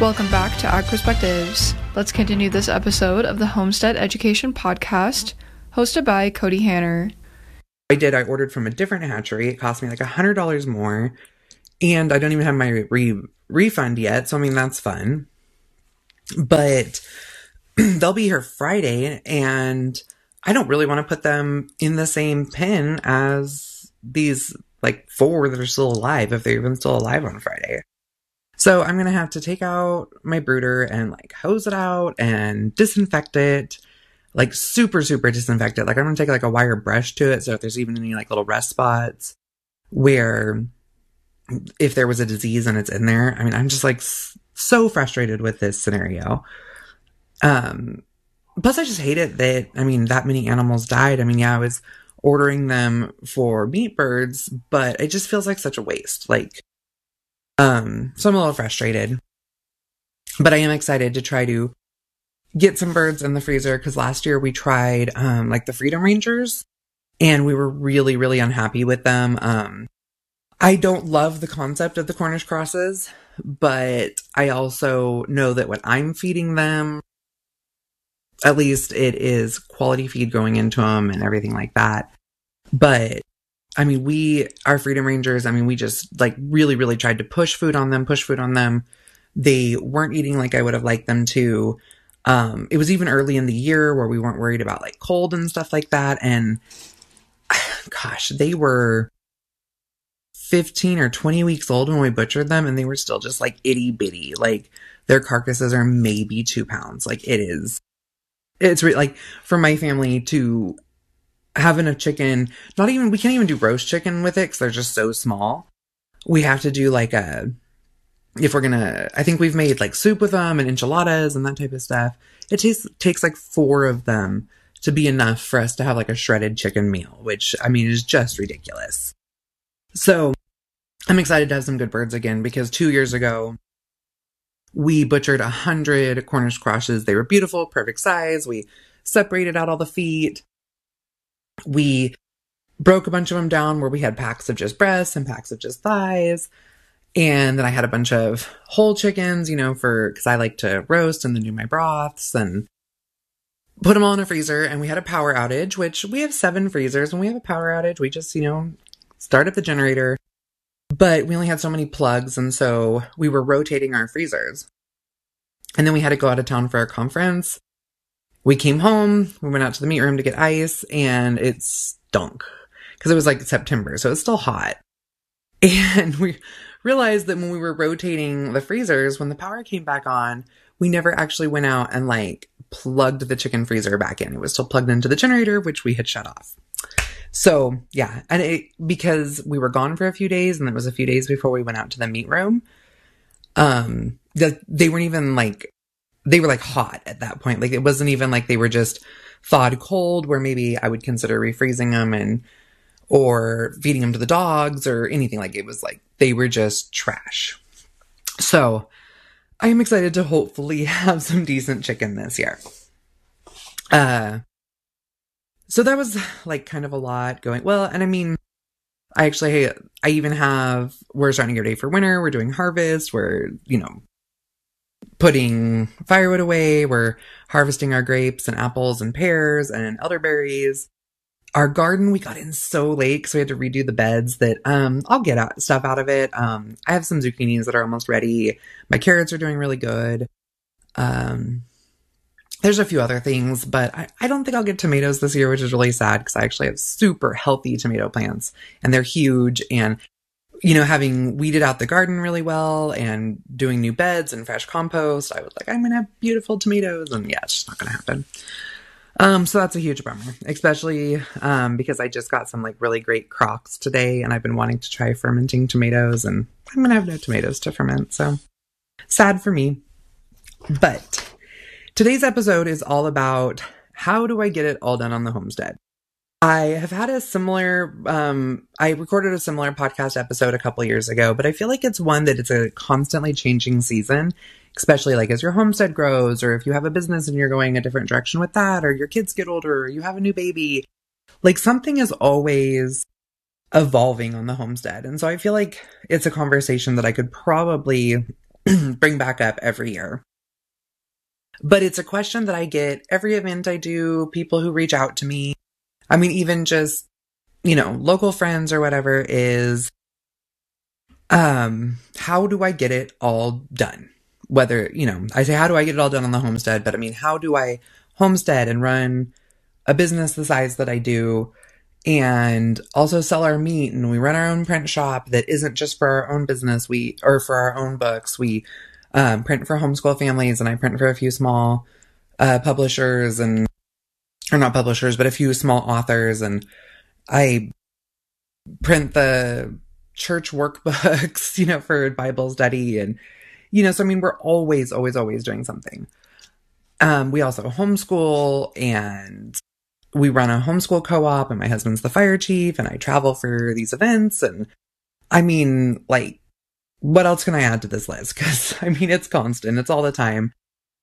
Welcome back to Ag Perspectives. Let's continue this episode of the Homestead Education Podcast, hosted by Cody Hanner. I ordered from a different hatchery. It cost me like $100 more, and I don't even have my refund yet, so I mean, that's fun. But they'll be here Friday, and I don't really want to put them in the same pen as these like 4 that are still alive, if they're even still alive on Friday. So I'm going to have to take out my brooder and like hose it out and disinfect it, like super, super disinfect it. Like I'm going to take like a wire brush to it. So if there's even any like little rust spots where if there was a disease and it's in there, I mean, I'm just like so frustrated with this scenario. Plus I just hate it that, I mean, that many animals died. I mean, yeah, I was ordering them for meat birds, but it just feels like such a waste. Like, so I'm a little frustrated, but I am excited to try to get some birds in the freezer, because last year we tried, like the Freedom Rangers, and we were really, really unhappy with them. I don't love the concept of the Cornish crosses, but I also know that what I'm feeding them, at least it is quality feed going into them and everything like that. But I mean, our Freedom Rangers, I mean, we just like really, really tried to push food on them. They weren't eating like I would have liked them to. It was even early in the year where we weren't worried about like cold and stuff like that. And gosh, they were 15 or 20 weeks old when we butchered them, and they were still just like itty bitty. Like their carcasses are maybe 2 pounds. Like it's like for my family to have enough chicken, we can't even do roast chicken with it because they're just so small. We have to do like I think we've made like soup with them and enchiladas and that type of stuff. It takes like 4 of them to be enough for us to have like a shredded chicken meal, which I mean is just ridiculous. So I'm excited to have some good birds again, because 2 years ago we butchered 100 Cornish crosses. They were beautiful, perfect size. We separated out all the feet. We broke a bunch of them down where we had packs of just breasts and packs of just thighs. And then I had a bunch of whole chickens, because I like to roast and then do my broths, and put them all in a freezer. And we had a power outage, which we have 7 freezers. When we have a power outage, we just, start up the generator. But we only had so many plugs, and so we were rotating our freezers. And then we had to go out of town for a conference. We came home, we went out to the meat room to get ice, and it stunk. Because it was like September, so it's still hot. And we realized that when we were rotating the freezers, when the power came back on, we never actually went out and like plugged the chicken freezer back in. It was still plugged into the generator, which we had shut off. So yeah, and because we were gone for a few days, and it was a few days before we went out to the meat room, they weren't even like, they were like hot at that point. Like it wasn't even like they were just thawed cold, where maybe I would consider refreezing them or feeding them to the dogs or anything. Like it was like they were just trash. So I am excited to hopefully have some decent chicken this year. So that was like kind of a lot going. Well, and I mean, we're starting to get ready for winter. We're doing harvest. We're, putting firewood away. We're harvesting our grapes and apples and pears and elderberries. Our garden, we got in so late, so we had to redo the beds that, I'll get stuff out of it. I have some zucchinis that are almost ready. My carrots are doing really good. There's a few other things, but I don't think I'll get tomatoes this year, which is really sad, because I actually have super healthy tomato plants, and they're huge. And, having weeded out the garden really well and doing new beds and fresh compost, I was like, I'm going to have beautiful tomatoes. And yeah, it's just not going to happen. So that's a huge bummer, especially because I just got some like really great crocks today, and I've been wanting to try fermenting tomatoes, and I'm going to have no tomatoes to ferment. So sad for me. But today's episode is all about how do I get it all done on the homestead. I have had I recorded a similar podcast episode a couple years ago, but I feel like it's one that it's a constantly changing season, especially like as your homestead grows, or if you have a business and you're going a different direction with that, or your kids get older, or you have a new baby, like something is always evolving on the homestead. And so I feel like it's a conversation that I could probably bring back up every year. But it's a question that I get every event I do, people who reach out to me. I mean, even just, local friends or whatever is, how do I get it all done? Whether, I say, how do I get it all done on the homestead? But I mean, how do I homestead and run a business the size that I do and also sell our meat? And we run our own print shop that isn't just for our own business. Or for our own books. We print for homeschool families, and I print for a few small publishers or not publishers, but a few small authors. And I print the church workbooks, for Bible study. And, so I mean, we're always, always, always doing something. We also homeschool, and we run a homeschool co-op, and my husband's the fire chief, and I travel for these events. And I mean, what else can I add to this list? Because I mean, it's constant. It's all the time.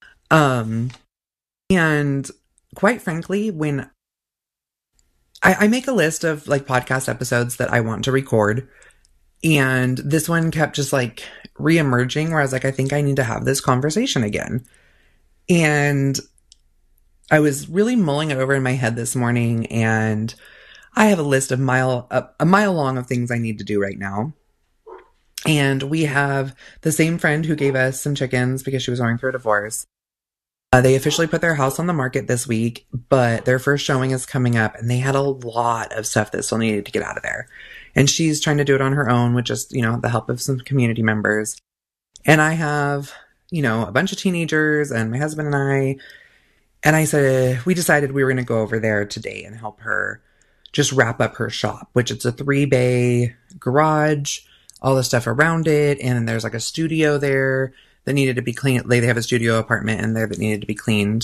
And quite frankly, when I make a list of podcast episodes that I want to record, and this one kept just re-emerging where I was like, I think I need to have this conversation again. And I was really mulling it over in my head this morning, and I have a list of a mile long of things I need to do right now. And we have the same friend who gave us some chickens because she was going through a divorce. They officially put their house on the market this week, but their first showing is coming up, and they had a lot of stuff that still needed to get out of there. And she's trying to do it on her own with just, the help of some community members. And I have, a bunch of teenagers and my husband and I said, we decided we were going to go over there today and help her just wrap up her shop, which it's a 3-bay garage, all the stuff around it. And then there's a studio there that needed to be cleaned. They have a studio apartment in there that needed to be cleaned.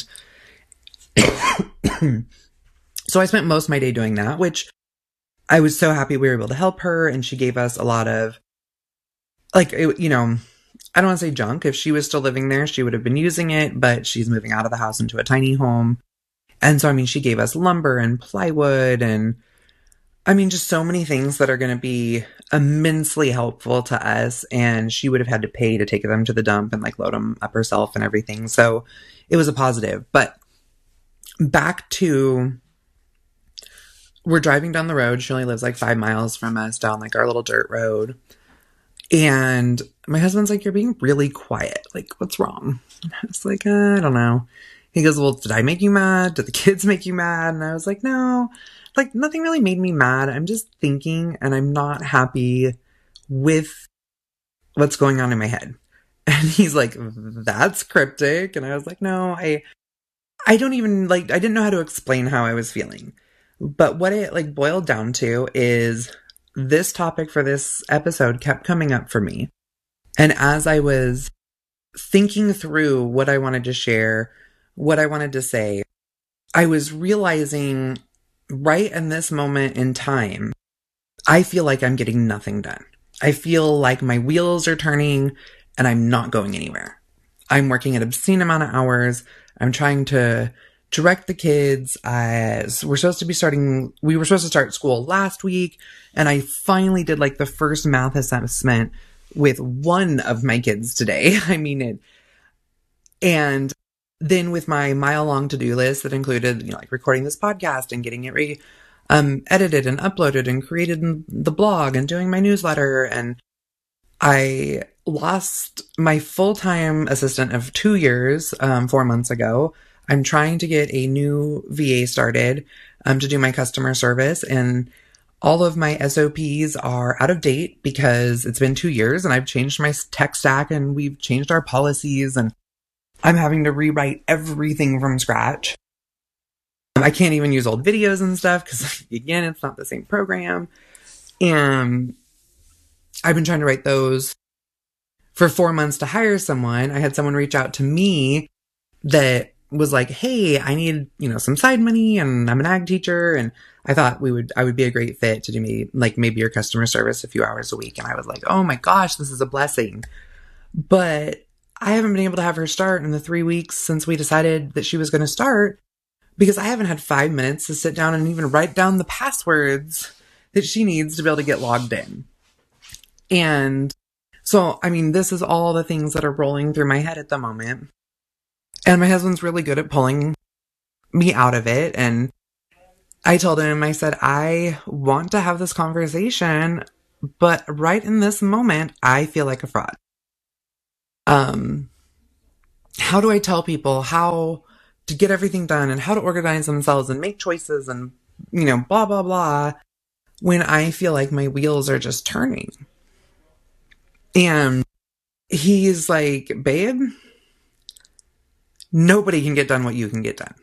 So I spent most of my day doing that, which I was so happy we were able to help her. And she gave us a lot of I don't want to say junk. If she was still living there, she would have been using it, but she's moving out of the house into a tiny home. And so, I mean, she gave us lumber and plywood and just so many things that are going to be immensely helpful to us. And she would have had to pay to take them to the dump and load them up herself and everything. So it was a positive. But back to, we're driving down the road. She only lives 5 miles from us down our little dirt road. And my husband's you're being really quiet. What's wrong? I was I don't know. He goes, well, did I make you mad? Did the kids make you mad? And I was no. Nothing really made me mad. I'm just thinking, and I'm not happy with what's going on in my head. And he's that's cryptic. And I was no, I don't even, I didn't know how to explain how I was feeling. But what it, boiled down to is this topic for this episode kept coming up for me. And as I was thinking through what I wanted to share, what I wanted to say, I was realizing right in this moment in time, I feel like I'm getting nothing done. I feel like my wheels are turning and I'm not going anywhere. I'm working an obscene amount of hours. I'm trying to direct the kids. We were supposed to start school last week, and I finally did the first math assessment with one of my kids today. And then with my mile-long to-do list that included, recording this podcast and getting it edited and uploaded and created in the blog and doing my newsletter. And I lost my full-time assistant of 2 years 4 months ago. I'm trying to get a new VA started to do my customer service, and all of my SOPs are out of date because it's been 2 years and I've changed my tech stack and we've changed our policies, and I'm having to rewrite everything from scratch. I can't even use old videos and stuff because, again, it's not the same program. And I've been trying to write those for 4 months to hire someone. I had someone reach out to me that was hey, I need, some side money, and I'm an ag teacher, and I thought I would be a great fit to do maybe your customer service a few hours a week. And I was oh my gosh, this is a blessing. But I haven't been able to have her start in the 3 weeks since we decided that she was going to start, because I haven't had 5 minutes to sit down and even write down the passwords that she needs to be able to get logged in. And So, I mean, this is all the things that are rolling through my head at the moment. And my husband's really good at pulling me out of it. And I told him, I said, I want to have this conversation, but right in this moment, I feel like a fraud. How do I tell people how to get everything done and how to organize themselves and make choices and, blah, blah, blah, when I feel like my wheels are just turning? And he's like, babe, nobody can get done what you can get done.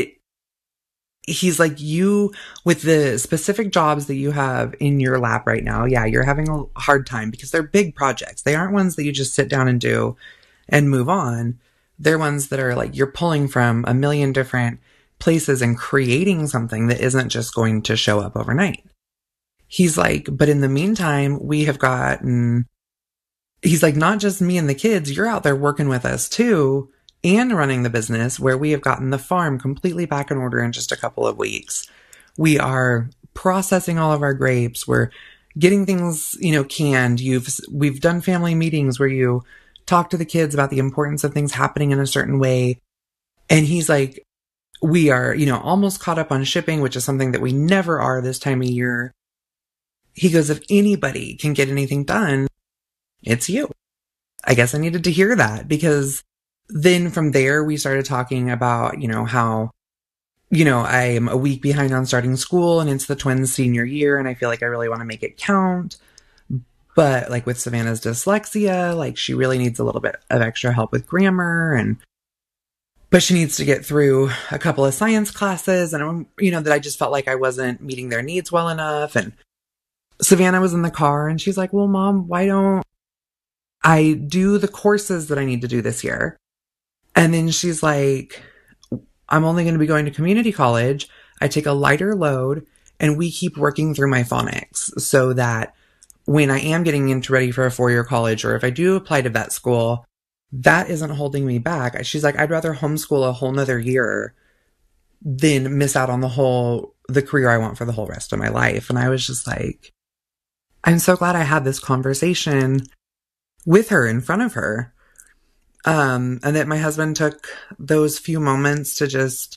He's like, you, with the specific jobs that you have in your lap right now, yeah, you're having a hard time because they're big projects. They aren't ones that you just sit down and do and move on. They're ones that are like, you're pulling from a million different places and creating something that isn't just going to show up overnight. He's like, but in the meantime, we have gotten, he's like, not just me and the kids, you're out there working with us too, and running the business, where we have gotten the farm completely back in order in just a couple of weeks. We are processing all of our grapes. We're getting things, canned. We've done family meetings where you talk to the kids about the importance of things happening in a certain way. And he's like, we are, almost caught up on shipping, which is something that we never are this time of year. He goes, if anybody can get anything done, it's you. I guess I needed to hear that, because then from there, we started talking about, how, I'm a week behind on starting school and it's the twins' senior year and I feel like I really want to make it count. But like with Savannah's dyslexia, like she really needs a little bit of extra help with grammar, but she needs to get through a couple of science classes, and, that I just felt like I wasn't meeting their needs well enough. And Savannah was in the car and she's like, well, Mom, why don't I do the courses that I need to do this year? And then she's like, I'm only going to be going to community college. I take a lighter load and we keep working through my phonics so that when I am getting into ready for a 4-year college, or if I do apply to vet school, that isn't holding me back. She's like, I'd rather homeschool a whole nother year than miss out on the career I want for the whole rest of my life. And I was just like, I'm so glad I had this conversation with her in front of her. And that my husband took those few moments to just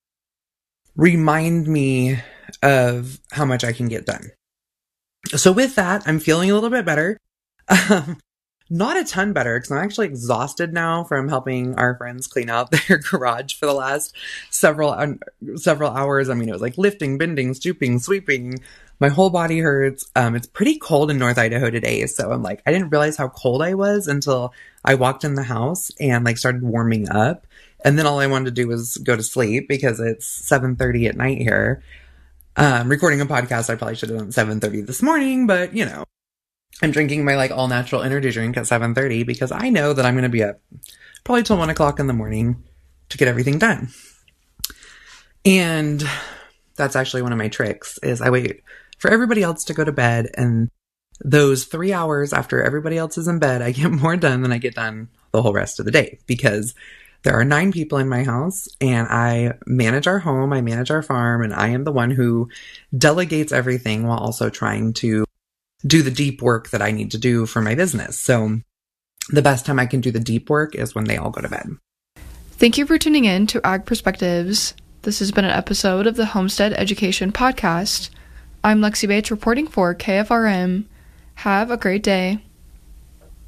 remind me of how much I can get done. So with that, I'm feeling a little bit better. Not a ton better, because I'm actually exhausted now from helping our friends clean out their garage for the last several hours. I mean, it was like lifting, bending, stooping, sweeping. My whole body hurts. It's pretty cold in North Idaho today. So I'm like, I didn't realize how cold I was until I walked in the house and like started warming up. And then all I wanted to do was go to sleep, because it's 7:30 at night here. Recording a podcast, I probably should have done 7:30 this morning, but I'm drinking my like all natural energy drink at 7:30 because I know that I'm going to be up probably till 1 o'clock in the morning to get everything done. And that's actually one of my tricks, is I wait for everybody else to go to bed, and those 3 hours after everybody else is in bed, I get more done than I get done the whole rest of the day, because there are 9 people in my house and I manage our home, I manage our farm, and I am the one who delegates everything while also trying to do the deep work that I need to do for my business. So the best time I can do the deep work is when they all go to bed. Thank you for tuning in to Ag Perspectives. This has been an episode of the Homestead Education Podcast. I'm Lexi Bates reporting for KFRM. Have a great day.